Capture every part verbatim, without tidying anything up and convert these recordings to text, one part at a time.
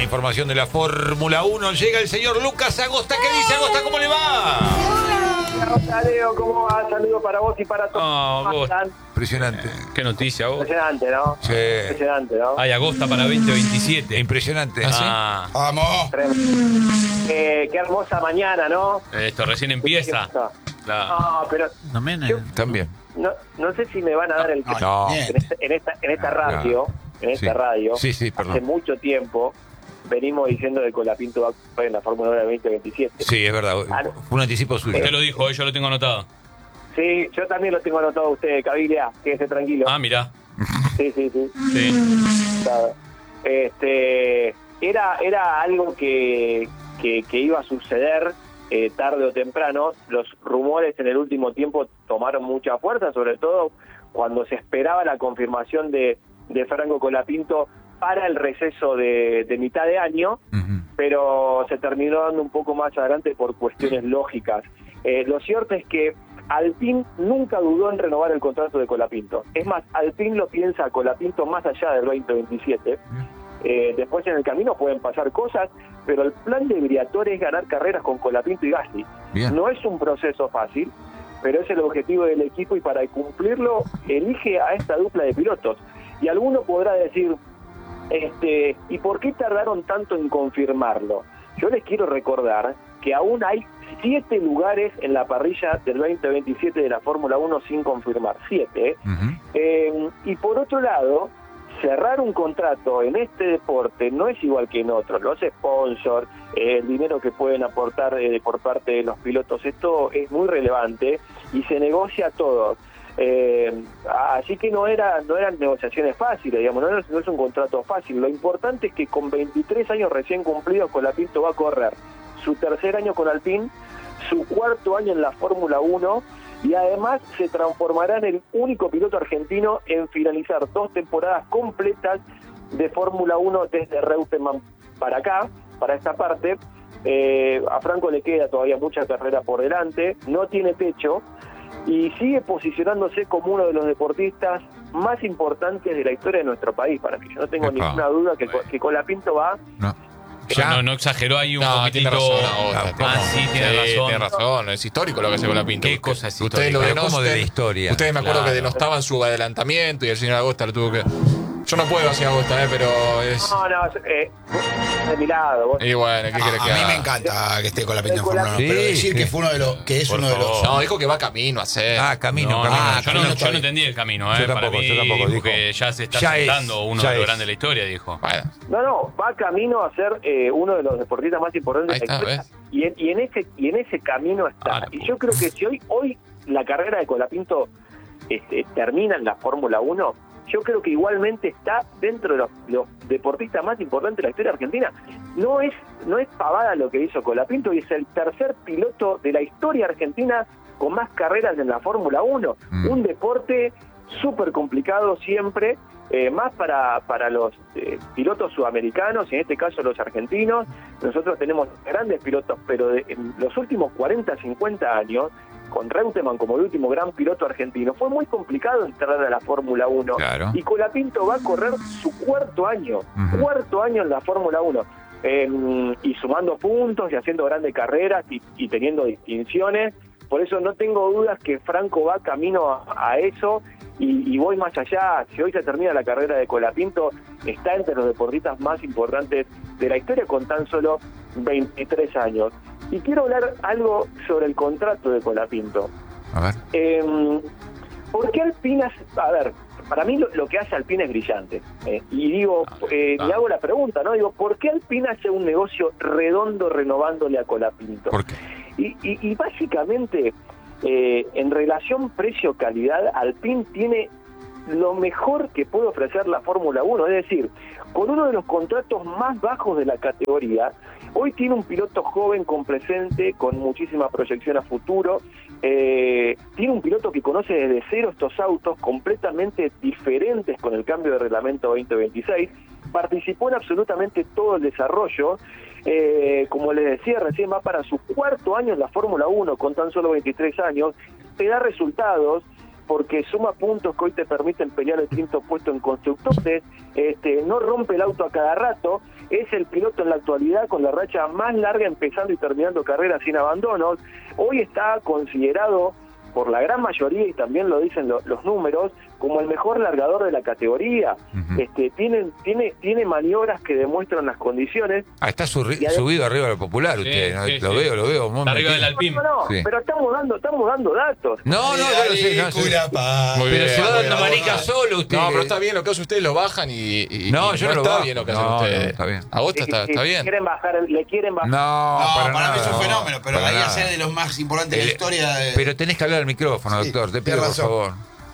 información de la Fórmula uno. Llega el señor Lucas Agosta. ¿Qué dice Agosta? ¿Cómo le va? Hola, Leo, ¿cómo va? Saludos para vos y para todos. Oh, vos. Impresionante. Eh, qué noticia, vos. Impresionante, ¿no? Sí. Impresionante, ¿no? Hay Agosta para veinte veintisiete. Impresionante. ¿Ah, sí? Ah, ¡Vamos! Eh, qué hermosa mañana, ¿no? esto recién empieza. La... No, pero También, yo También. no, no sé si me van a dar el crédito. No. En esta, en esta, en esta radio, en esta Sí. radio, Sí, sí, hace perdón. mucho tiempo venimos diciendo que Colapinto va a correr en la Fórmula uno veinte veintisiete. Sí, es verdad. Ah, no. Fue un anticipo suyo. Usted lo dijo, eh, yo lo tengo anotado. Sí, yo también lo tengo anotado a usted, Cabilia, quédese tranquilo. Ah, mirá. Sí, sí, sí. Sí. Claro. Este, era, era algo que, que, que iba a suceder eh, tarde o temprano. Los rumores en el último tiempo tomaron mucha fuerza, sobre todo cuando se esperaba la confirmación de, de Franco Colapinto para el receso de, de mitad de año, Uh-huh. pero se terminó dando un poco más adelante por cuestiones lógicas. Eh, lo cierto es que Alpine nunca dudó en renovar el contrato de Colapinto. Es más, Alpine lo piensa a Colapinto más allá del veinte veintisiete. Eh, después en el camino pueden pasar cosas, pero el plan de Briatore es ganar carreras con Colapinto y Gasly. Bien. No es un proceso fácil, pero es el objetivo del equipo y para cumplirlo elige a esta dupla de pilotos. Y alguno podrá decir, este, ¿y por qué tardaron tanto en confirmarlo? Yo les quiero recordar que aún hay siete lugares en la parrilla del veinte veintisiete de la Fórmula uno sin confirmar, siete. ¿eh? Uh-huh. Eh, y por otro lado, cerrar un contrato en este deporte no es igual que en otros. Los sponsors, eh, el dinero que pueden aportar eh, por parte de los pilotos, esto es muy relevante y se negocia todo. Eh, así que no era no eran negociaciones fáciles, digamos, no, no es un contrato fácil. Lo importante es que con veintitrés años recién cumplidos, Colapinto va a correr su tercer año con Alpine, su cuarto año en la Fórmula uno y además se transformará en el único piloto argentino en finalizar dos temporadas completas de Fórmula uno desde Reutemann para acá, para esta parte. Eh, a Franco le queda todavía mucha carrera por delante, no tiene techo y sigue posicionándose como uno de los deportistas más importantes de la historia de nuestro país. Para mí, yo no tengo Epa. ninguna duda que, que Colapinto va. No. Ya. No, no exageró ahí un No, poquitito. tiene razón Agosta. ¿Cómo? Ah, sí, tiene Sí, razón. tiene razón. Es histórico lo que hace Colapinto. ¿Qué cosa es Ustedes histórico? lo Pero ¿cómo de la denosten- historia? Ustedes me acuerdo Claro. que denostaban su adelantamiento y el señor Agosta lo tuvo que... Yo no puedo así Agosta, eh, pero es... No, no, eh, de mi lado. Vos. Y bueno, ¿qué querés A, que a mí haga? me encanta que esté con la pinta en Sí. Fórmula uno, pero decir que fue uno de los, que es Por uno de los. favor. No, dijo que va camino a ser. Ah, camino, No, no, camino. no, yo, no, camino yo no está entendí el camino, eh. Yo tampoco, Para mí, yo tampoco, dijo. porque ya se está Ya es, sentando uno ya de los es. grandes de la historia, dijo. Bueno, No, no, va camino a ser eh, uno de los deportistas más importantes Ahí de la está, historia. Y en, y en ese y en ese camino está. Ah, la y puta. yo creo que si hoy hoy la carrera de Colapinto este, termina en la Fórmula uno, yo creo que igualmente está dentro de los, los deportistas más importantes de la historia argentina. No es no es pavada lo que hizo Colapinto y es el tercer piloto de la historia argentina con más carreras en la Fórmula uno. Mm. Un deporte súper complicado siempre, eh, más para, para los eh, pilotos sudamericanos, y en este caso los argentinos. Nosotros tenemos grandes pilotos, pero de, en los últimos cuarenta, cincuenta años, con Reutemann como el último gran piloto argentino, fue muy complicado entrar a la Fórmula uno. Claro. Y Colapinto va a correr su cuarto año, Ujú. cuarto año en la Fórmula uno. Eh, y sumando puntos y haciendo grandes carreras y, y teniendo distinciones. Por eso no tengo dudas que Franco va camino a, a eso. Y, y voy más allá, si hoy se termina la carrera de Colapinto, está entre los deportistas más importantes de la historia con tan solo veintitrés años. Y quiero hablar algo sobre el contrato de Colapinto. A ver. Eh, ¿Por qué Alpine hace- A ver, para mí lo, lo que hace Alpine es brillante. Eh, y digo, eh, ah. le hago la pregunta, ¿no? Digo, ¿por qué Alpine hace un negocio redondo renovándole a Colapinto? ¿Por qué? Y, y, y básicamente, eh, en relación precio-calidad, Alpine tiene lo mejor que puede ofrecer la Fórmula uno, es decir, con uno de los contratos más bajos de la categoría. Hoy tiene un piloto joven con presente, con muchísima proyección a futuro. Eh, tiene un piloto que conoce desde cero estos autos, completamente diferentes con el cambio de reglamento veinte veintiséis. Participó en absolutamente todo el desarrollo. Eh, como les decía, recién va para su cuarto año en la Fórmula uno, con tan solo veintitrés años. Te da resultados, porque suma puntos que hoy te permiten pelear el quinto puesto en constructores, este, no rompe el auto a cada rato, es el piloto en la actualidad con la racha más larga empezando y terminando carreras sin abandonos. Hoy está considerado por la gran mayoría, y también lo dicen lo, los números, como el mejor largador de la categoría. Uh-huh. Este, tiene, tiene, tiene maniobras que demuestran las condiciones. Ah, está surri- además, subido arriba de lo popular, sí, usted, ¿no? sí, lo sí. veo, lo veo. Está arriba del Alpine. No, no, no, sí. Pero estamos dando, estamos dando datos. No, no, no, no, sé, no, sé. Muy bien, pero se va dando bien, manica bien. solo usted. No, pero está bien lo que hace ustedes, lo bajan y, y no, y yo no, no está bajo. bien lo que no, hacen ustedes. No, está bien. Agosta está, está bien. Quieren bajar, le quieren bajar. No, no para, para nada, mí es un no, fenómeno, pero ahí nada. hacer de los más importantes de la Eh, historia. De... Pero tenés que hablar al micrófono, Sí, doctor, te pido por razón. favor.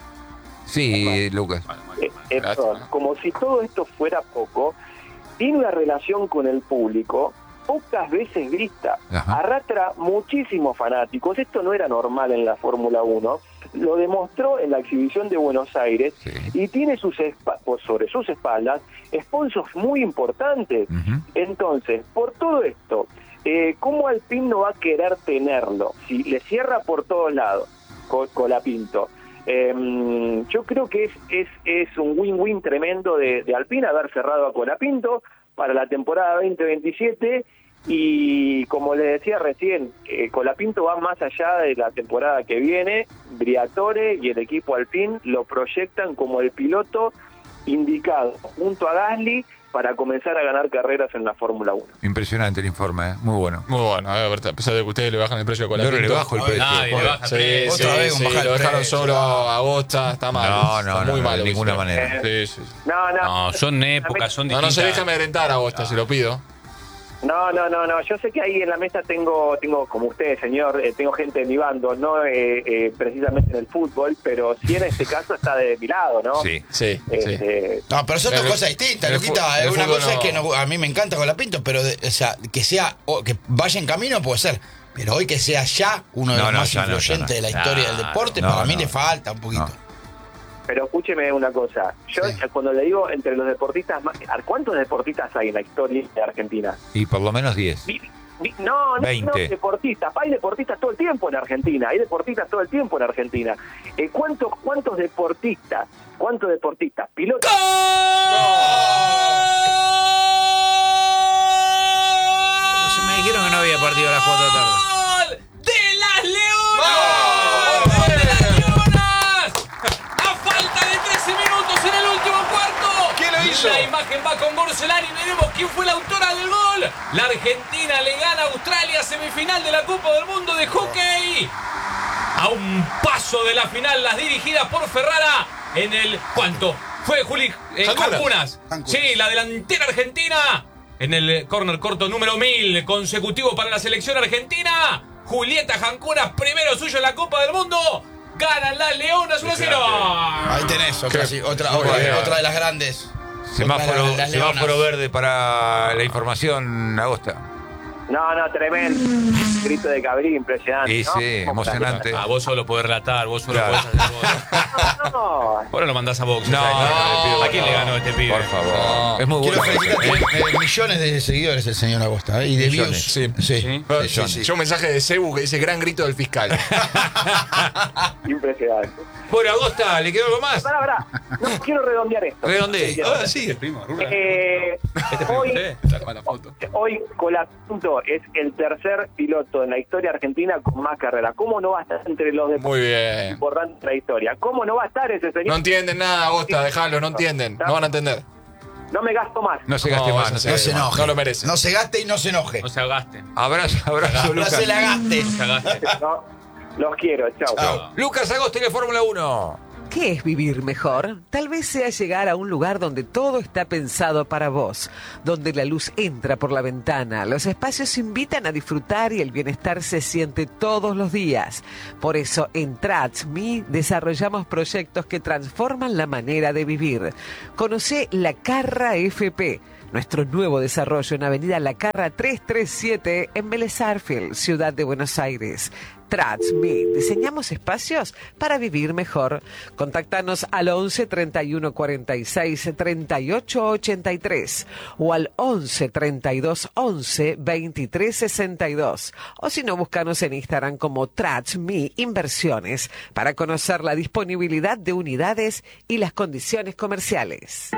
Sí, Lucas. Eh, eh, perdón, como si todo esto fuera poco, tiene una relación con el público pocas veces vista. Ajá. Arrastra muchísimos fanáticos. Esto no era normal en la Fórmula uno. Lo demostró en la exhibición de Buenos Aires, sí. Y tiene sus espa- sobre sus espaldas sponsors muy importantes. Uh-huh. Entonces, por todo esto, eh, ¿cómo Alpine no va a querer tenerlo? Si le cierra por todos lados, Col- Colapinto. Eh, yo creo que es, es, es un win-win tremendo de, de Alpine haber cerrado a Colapinto para la temporada veinte veintisiete, y como les decía recién, eh, Colapinto va más allá de la temporada que viene. Briatore y el equipo Alpine lo proyectan como el piloto indicado junto a Gasly para comenzar a ganar carreras en la Fórmula uno. Impresionante el informe, ¿eh? Muy bueno. Muy bueno, a, ver, a pesar de que ustedes le bajan el precio de Colapinto. Yo le bajo el precio. Nadie le baja sí, el sí, Otra vez, sí, bajar el lo dejaron precio. solo a Agosta, está mal. No, está no, muy no, malo. de ninguna ¿viste? manera. Sí, sí. No, no. No, son épocas, son No, no distintas. se deja amedrentar a Agosta, se lo pido. No, no, no, no. Yo sé que ahí en la mesa tengo, tengo como usted, señor, eh, tengo gente de mi bando, no eh, eh, precisamente en el fútbol, pero sí en este caso está de mi lado, ¿no? Sí, sí, Este, sí. No, pero son dos El- cosas distintas, el Luquita. fu- el Una fútbol cosa es no- que no- a mí me encanta Colapinto, pero de- o sea, que sea o que vaya en camino puede ser. Pero hoy que sea ya uno de No, los no, más ya no, influyentes ya no. de la historia Claro, del deporte, no, para mí no. le falta un poquito. No. pero escúcheme una cosa. Yo Sí. cuando le digo entre los deportistas más, ¿cuántos deportistas hay en la historia de Argentina? y por lo menos diez. Vi- vi- No, no, veinte. no, deportistas. Hay deportistas todo el tiempo en Argentina. Hay deportistas todo el tiempo en Argentina. Eh, ¿Cuántos cuántos deportistas? ¿Cuántos deportistas? Pilotos. Pero se me dijeron que no había partido a las cuatro de la tarde. ¡Gol de las Leonas! ¡Gol de las Leonas! A falta de trece minutos en el último cuarto. ¿Quién lo hizo? La imagen va con Borselari. Veremos quién fue la autora del gol. La Argentina le gana a Australia, semifinal de la Copa del Mundo de Hockey. A un paso de la final, las dirigidas por Ferrara en el... ¿Cuánto? Fue Juli eh, Jancunas. Jancunas. Jancunas. Sí, la delantera argentina. En el córner corto número mil, consecutivo para la selección argentina. Julieta Jancunas, primero suyo en la Copa del Mundo. Ganan las Leonas uno a cero. Ahí tenés, otra, Qué- sí, otra, Muy otra, bien. otra de las grandes. Semáforo, Otra de las semáforo leonas. verde para la información, Agosta. No, no, tremendo. Grito de Cabrí, impresionante. Sí, ¿no? sí, emocionante. Ah, vos solo podés relatar, vos solo Claro. podés hacer vos. No, Ahora lo mandás a Box. No, o sea, no, le pido ¿A quién por le favor. ganó este pibe? Por favor. No. Es muy Quiero bueno. felicitar, eh, millones de seguidores el señor Agosta, ¿eh? Y de Millones. views. Sí. Sí. Sí. Sí, Sí, sí. Yo un mensaje de Cebu que dice gran grito del fiscal. impresionante. Bueno, Agosta, ¿le quedó algo más? Pará, pará. No quiero redondear esto. Redondee. Ah, sí, el primo. Rubén. Eh, hoy, La foto. hoy Colapinto es el tercer piloto en la historia argentina con más carreras. ¿Cómo no va a estar entre los deportes Muy bien. importantes de la historia? ¿Cómo no va a estar ese No señor? entienden nada, Agosta, dejalo, no entienden. No van a entender. No me gasto más. No se gaste No, más. no No se No se se no, enoje. no lo merece. No se gaste y no se enoje. No se agaste. Abrazo, abrazo, No Lucas. se la gaste. No se agaste. No, los quiero. Chau. Chau. Lucas Agosta y la Fórmula uno. ¿Qué es vivir mejor? Tal vez sea llegar a un lugar donde todo está pensado para vos, donde la luz entra por la ventana, los espacios invitan a disfrutar y el bienestar se siente todos los días. Por eso en TransMe desarrollamos proyectos que transforman la manera de vivir. Conocé La Carra F P, nuestro nuevo desarrollo en Avenida La Carra trescientos treinta y siete en Vélez Sarsfield, Ciudad de Buenos Aires. TransMe, diseñamos espacios para vivir mejor. Contáctanos al once treinta y uno cuarenta y seis treinta y ocho ochenta y tres o al once treinta y dos once veintitrés sesenta y dos, o si no, búscanos en Instagram como TransMe Inversiones para conocer la disponibilidad de unidades y las condiciones comerciales.